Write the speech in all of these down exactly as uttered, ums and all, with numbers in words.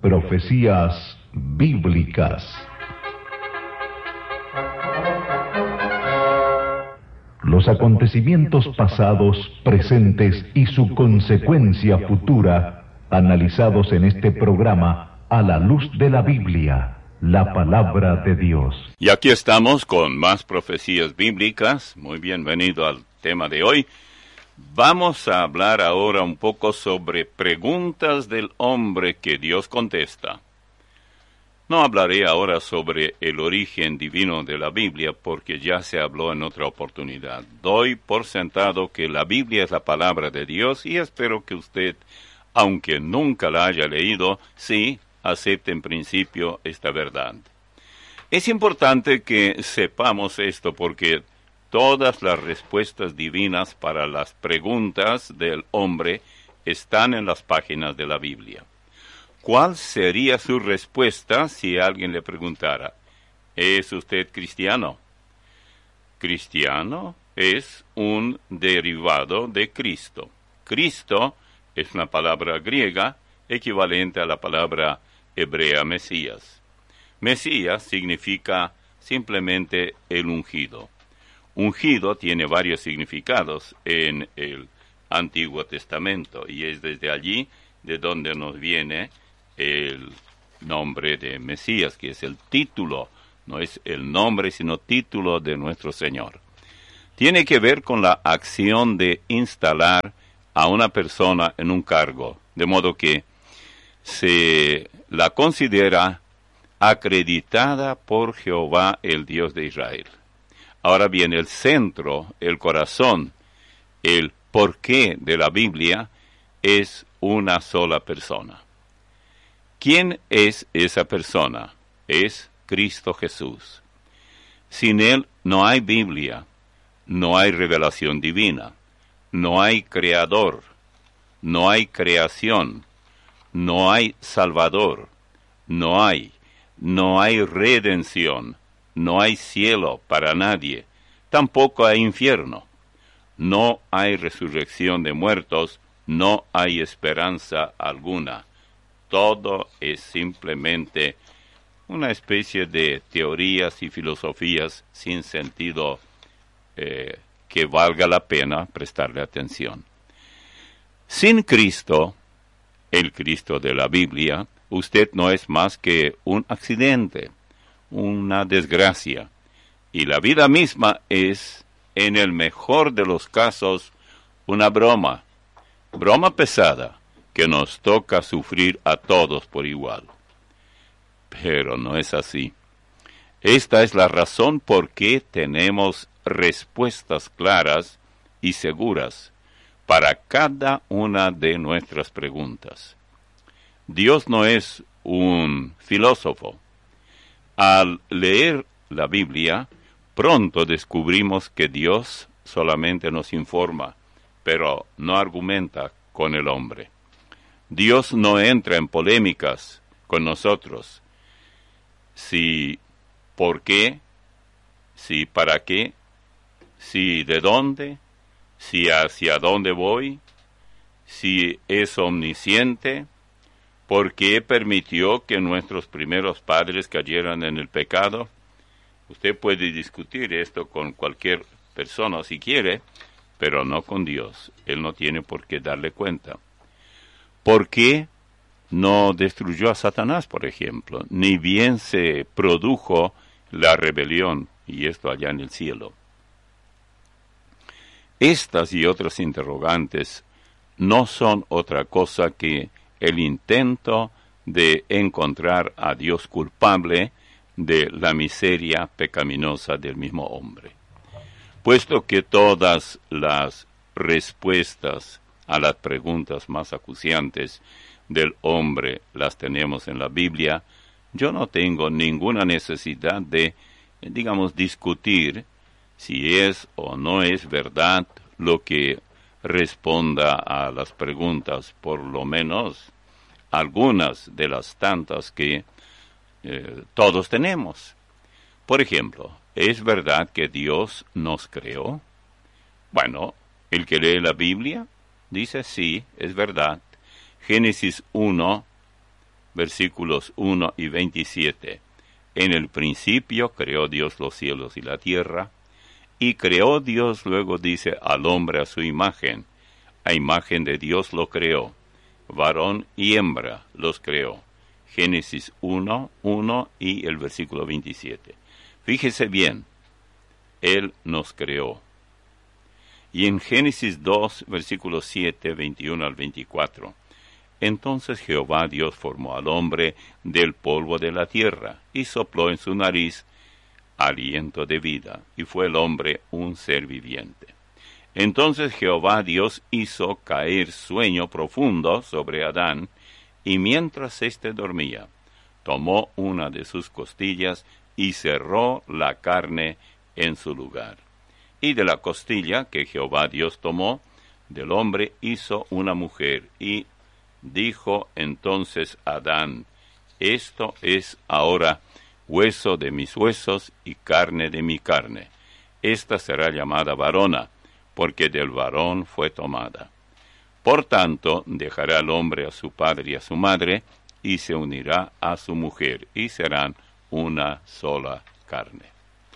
Profecías bíblicas. Los acontecimientos pasados, presentes y su consecuencia futura, analizados en este programa a la luz de la Biblia, la palabra de Dios. Y aquí estamos con más profecías bíblicas. Muy bienvenido al tema de hoy. Vamos a hablar ahora un poco sobre preguntas del hombre que Dios contesta. No hablaré ahora sobre el origen divino de la Biblia porque ya se habló en otra oportunidad. Doy por sentado que la Biblia es la palabra de Dios y espero que usted, aunque nunca la haya leído, sí acepte en principio esta verdad. Es importante que sepamos esto porque todas las respuestas divinas para las preguntas del hombre están en las páginas de la Biblia. ¿Cuál sería su respuesta si alguien le preguntara, ¿es usted cristiano? Cristiano es un derivado de Cristo. Cristo es una palabra griega equivalente a la palabra hebrea Mesías. Mesías significa simplemente el ungido. Ungido tiene varios significados en el Antiguo Testamento y es desde allí de donde nos viene el nombre de Mesías, que es el título, no es el nombre, sino título de nuestro Señor. Tiene que ver con la acción de instalar a una persona en un cargo, de modo que se la considera acreditada por Jehová, el Dios de Israel. Ahora bien, el centro, el corazón, el porqué de la Biblia es una sola persona. ¿Quién es esa persona? Es Cristo Jesús. Sin Él no hay Biblia, no hay revelación divina, no hay creador, no hay creación, no hay salvador, no hay, no hay redención, no hay cielo para nadie, tampoco hay infierno, no hay resurrección de muertos, no hay esperanza alguna. Todo es simplemente una especie de teorías y filosofías sin sentido eh, que valga la pena prestarle atención. Sin Cristo, el Cristo de la Biblia, usted no es más que un accidente, una desgracia, y la vida misma es, en el mejor de los casos, una broma, broma pesada, que nos toca sufrir a todos por igual. Pero no es así. Esta es la razón por qué tenemos respuestas claras y seguras para cada una de nuestras preguntas. Dios no es un filósofo. Al leer la Biblia, pronto descubrimos que Dios solamente nos informa, pero no argumenta con el hombre. Dios no entra en polémicas con nosotros. Si, ¿por qué? Si, ¿para qué? Si, ¿de dónde? Si, ¿hacia dónde voy? Si, ¿es omnisciente? ¿Por qué permitió que nuestros primeros padres cayeran en el pecado? Usted puede discutir esto con cualquier persona si quiere, pero no con Dios. Él no tiene por qué darle cuenta. ¿Por qué no destruyó a Satanás, por ejemplo? Ni bien se produjo la rebelión, y esto allá en el cielo. Estas y otras interrogantes no son otra cosa que el intento de encontrar a Dios culpable de la miseria pecaminosa del mismo hombre. Puesto que todas las respuestas a las preguntas más acuciantes del hombre las tenemos en la Biblia, yo no tengo ninguna necesidad de, digamos, discutir si es o no es verdad lo que responda a las preguntas, por lo menos algunas de las tantas que eh, todos tenemos. Por ejemplo, ¿es verdad que Dios nos creó? Bueno, el que lee la Biblia dice sí, es verdad. Génesis uno versículos uno y veintisiete. En el principio creó Dios los cielos y la tierra, y creó Dios, luego dice, al hombre a su imagen. A imagen de Dios lo creó, varón y hembra los creó. Génesis uno, uno y el versículo veintisiete. Fíjese bien, Él nos creó. Y en Génesis dos, versículos siete, veintiuno al veinticuatro. Entonces Jehová Dios formó al hombre del polvo de la tierra, y sopló en su nariz aliento de vida, y fue el hombre un ser viviente. Entonces Jehová Dios hizo caer sueño profundo sobre Adán, y mientras éste dormía, tomó una de sus costillas y cerró la carne en su lugar. Y de la costilla que Jehová Dios tomó, del hombre hizo una mujer, y dijo entonces Adán, esto es ahora hueso de mis huesos y carne de mi carne. Esta será llamada varona, porque del varón fue tomada. Por tanto, dejará el hombre a su padre y a su madre, y se unirá a su mujer, y serán una sola carne.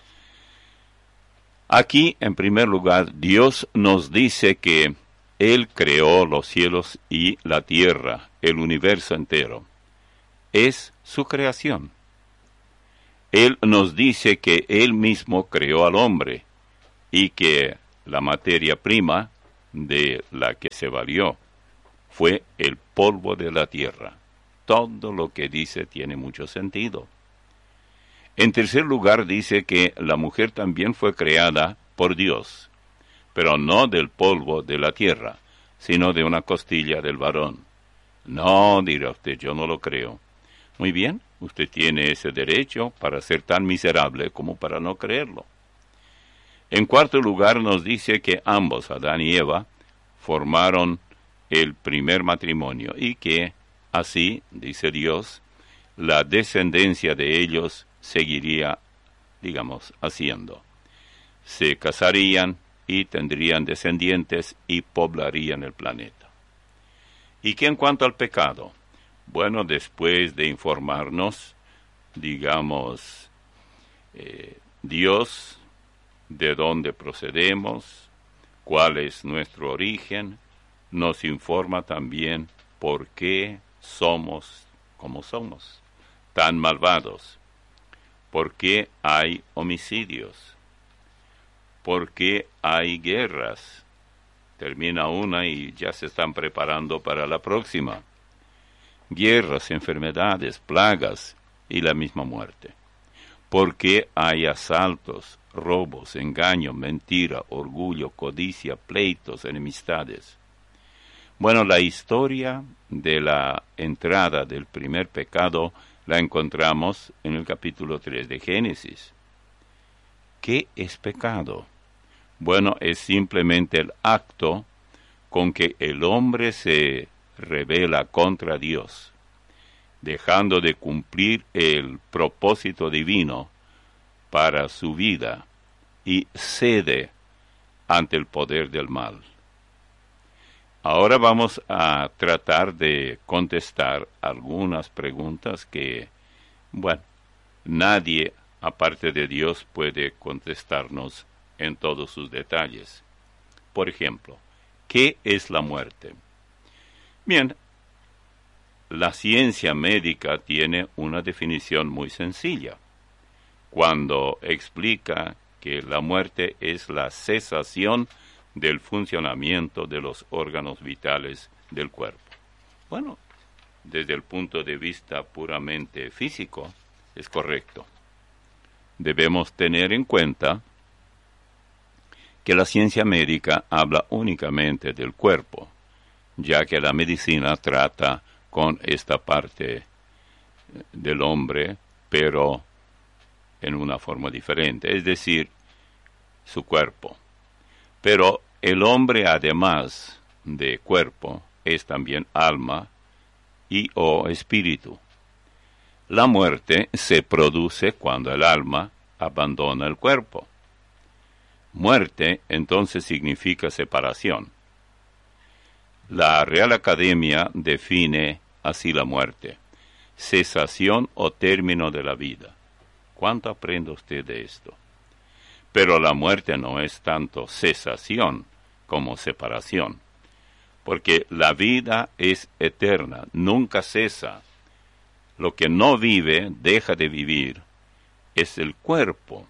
Aquí, en primer lugar, Dios nos dice que Él creó los cielos y la tierra, el universo entero. Es su creación. Él nos dice que Él mismo creó al hombre y que la materia prima de la que se valió fue el polvo de la tierra. Todo lo que dice tiene mucho sentido. En tercer lugar, dice que la mujer también fue creada por Dios, pero no del polvo de la tierra, sino de una costilla del varón. No, dirá usted, yo no lo creo. Muy bien, usted tiene ese derecho para ser tan miserable como para no creerlo. En cuarto lugar, nos dice que ambos, Adán y Eva, formaron el primer matrimonio y que, así, dice Dios, la descendencia de ellos seguiría, digamos, haciendo. Se casarían y tendrían descendientes y poblarían el planeta. ¿Y qué en cuanto al pecado? Bueno, después de informarnos, digamos, eh, Dios, de dónde procedemos, cuál es nuestro origen, nos informa también por qué somos como somos, tan malvados, por qué hay homicidios, por qué hay guerras. Termina una y ya se están preparando para la próxima. Guerras, enfermedades, plagas y la misma muerte. ¿Por qué hay asaltos, robos, engaño, mentira, orgullo, codicia, pleitos, enemistades? Bueno, la historia de la entrada del primer pecado la encontramos en el capítulo tres de Génesis. ¿Qué es pecado? Bueno, es simplemente el acto con que el hombre se rebela contra Dios, dejando de cumplir el propósito divino para su vida y cede ante el poder del mal. Ahora vamos a tratar de contestar algunas preguntas que, bueno, nadie aparte de Dios puede contestarnos en todos sus detalles. Por ejemplo, ¿qué es la muerte? Bien, la ciencia médica tiene una definición muy sencilla, cuando explica que la muerte es la cesación del funcionamiento de los órganos vitales del cuerpo. Bueno, desde el punto de vista puramente físico, es correcto. Debemos tener en cuenta que la ciencia médica habla únicamente del cuerpo, ya que la medicina trata con esta parte del hombre, pero en una forma diferente, es decir, su cuerpo. Pero el hombre, además de cuerpo, es también alma y o espíritu. La muerte se produce cuando el alma abandona el cuerpo. Muerte, entonces, significa separación. La Real Academia define así la muerte: cesación o término de la vida. ¿Cuánto aprende usted de esto? Pero la muerte no es tanto cesación como separación, porque la vida es eterna, nunca cesa. Lo que no vive, deja de vivir, es el cuerpo.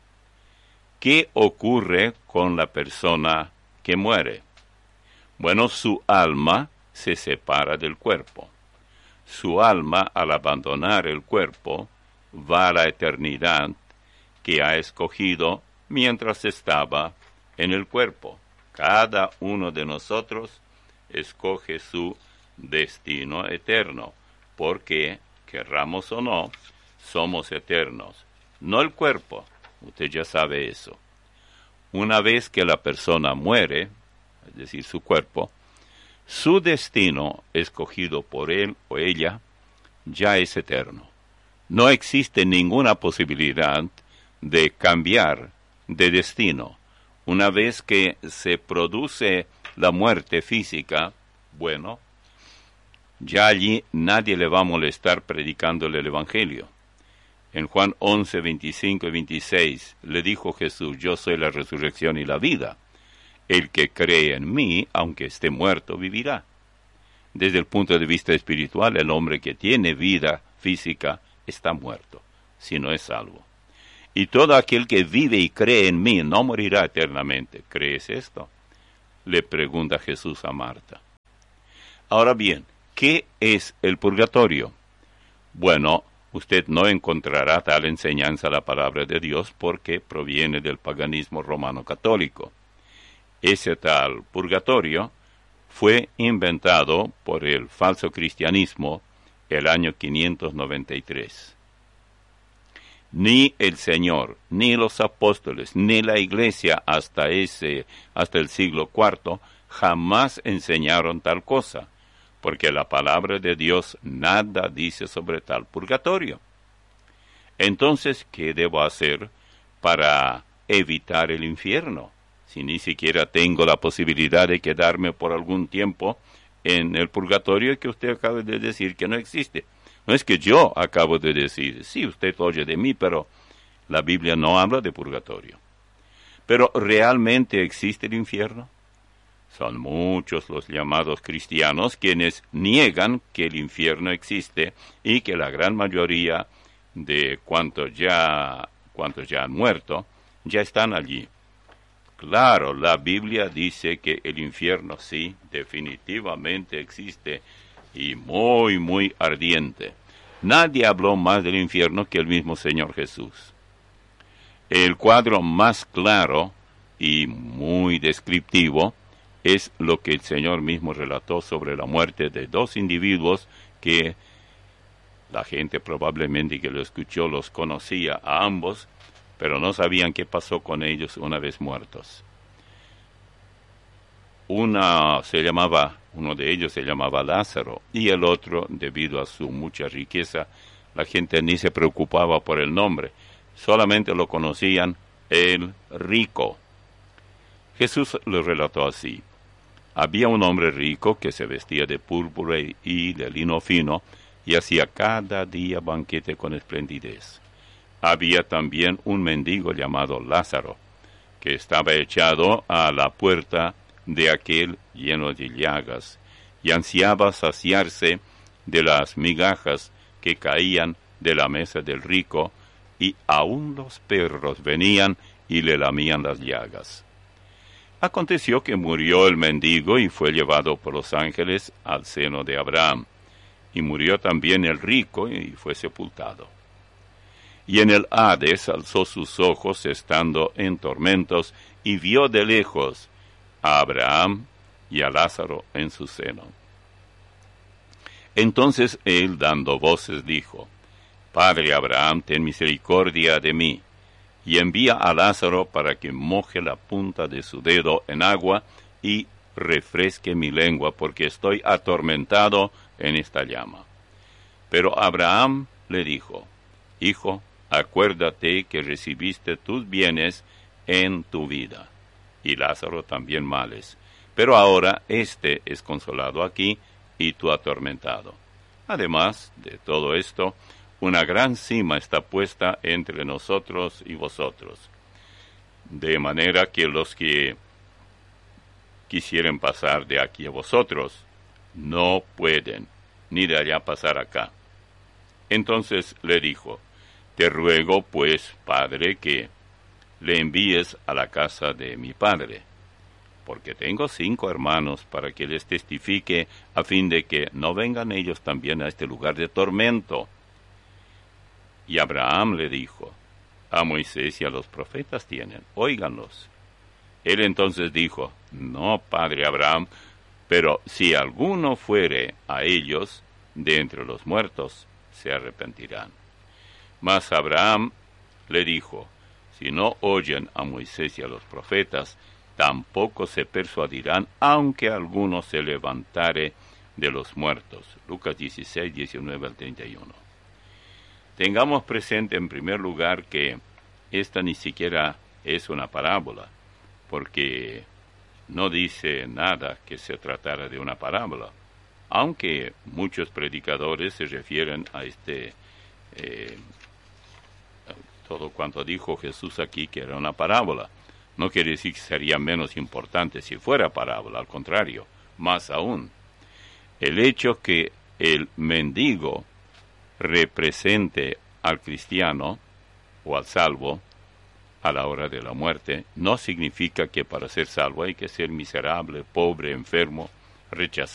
¿Qué ocurre con la persona que muere? Bueno, su alma se separa del cuerpo. Su alma, al abandonar el cuerpo, va a la eternidad que ha escogido mientras estaba en el cuerpo. Cada uno de nosotros escoge su destino eterno, porque, querramos o no, somos eternos. No el cuerpo, usted ya sabe eso. Una vez que la persona muere, es decir, su cuerpo, su destino escogido por él o ella ya es eterno. No existe ninguna posibilidad de cambiar de destino. Una vez que se produce la muerte física, bueno, ya allí nadie le va a molestar predicándole el Evangelio. En Juan once, veinticinco y veintiséis le dijo Jesús: yo soy la resurrección y la vida. El que cree en mí, aunque esté muerto, vivirá. Desde el punto de vista espiritual, el hombre que tiene vida física está muerto, si no es salvo. Y todo aquel que vive y cree en mí no morirá eternamente. ¿Crees esto?, le pregunta Jesús a Marta. Ahora bien, ¿qué es el purgatorio? Bueno, usted no encontrará tal enseñanza en la palabra de Dios porque proviene del paganismo romano católico. Ese tal purgatorio fue inventado por el falso cristianismo el año quinientos noventa y tres. Ni el Señor, ni los apóstoles, ni la Iglesia hasta ese, hasta el siglo cuarto, jamás enseñaron tal cosa, porque la palabra de Dios nada dice sobre tal purgatorio. Entonces, ¿qué debo hacer para evitar el infierno? Si ni siquiera tengo la posibilidad de quedarme por algún tiempo en el purgatorio que usted acaba de decir que no existe. No es que yo acabo de decir, sí, usted oye de mí, pero la Biblia no habla de purgatorio. Pero ¿realmente existe el infierno? Son muchos los llamados cristianos quienes niegan que el infierno existe y que la gran mayoría de cuantos ya, cuantos ya han muerto ya están allí. Claro, la Biblia dice que el infierno sí, definitivamente existe y muy, muy ardiente. Nadie habló más del infierno que el mismo Señor Jesús. El cuadro más claro y muy descriptivo es lo que el Señor mismo relató sobre la muerte de dos individuos que la gente probablemente que lo escuchó los conocía a ambos, pero no sabían qué pasó con ellos una vez muertos. Una se llamaba, uno de ellos se llamaba Lázaro, y el otro, debido a su mucha riqueza, la gente ni se preocupaba por el nombre, solamente lo conocían el rico. Jesús lo relató así: había un hombre rico que se vestía de púrpura y de lino fino, y hacía cada día banquete con esplendidez. Había también un mendigo llamado Lázaro, que estaba echado a la puerta de aquel lleno de llagas, y ansiaba saciarse de las migajas que caían de la mesa del rico, y aun los perros venían y le lamían las llagas. Aconteció que murió el mendigo y fue llevado por los ángeles al seno de Abraham, y murió también el rico y fue sepultado. Y en el Hades alzó sus ojos estando en tormentos, y vio de lejos a Abraham y a Lázaro en su seno. Entonces él, dando voces, dijo: Padre Abraham, ten misericordia de mí, y envía a Lázaro para que moje la punta de su dedo en agua y refresque mi lengua, porque estoy atormentado en esta llama. Pero Abraham le dijo: Hijo, acuérdate que recibiste tus bienes en tu vida, y Lázaro también males, pero ahora éste es consolado aquí y tú atormentado. Además de todo esto, una gran cima está puesta entre nosotros y vosotros, de manera que los que quisieren pasar de aquí a vosotros no pueden, ni de allá pasar acá. Entonces le dijo: Te ruego, pues, Padre, que le envíes a la casa de mi padre, porque tengo cinco hermanos, para que les testifique, a fin de que no vengan ellos también a este lugar de tormento. Y Abraham le dijo: A Moisés y a los profetas tienen, óiganlos. Él entonces dijo: No, padre Abraham, pero si alguno fuere a ellos de entre los muertos, se arrepentirán. Mas Abraham le dijo: Si no oyen a Moisés y a los profetas, tampoco se persuadirán, aunque alguno se levantare de los muertos. Lucas dieciséis, diecinueve al treinta y uno. Tengamos presente en primer lugar que esta ni siquiera es una parábola, porque no dice nada que se tratara de una parábola, aunque muchos predicadores se refieren a este eh, todo cuanto dijo Jesús aquí que era una parábola. No quiere decir que sería menos importante si fuera parábola, al contrario, más aún. El hecho que el mendigo represente al cristiano o al salvo a la hora de la muerte, no significa que para ser salvo hay que ser miserable, pobre, enfermo, rechazado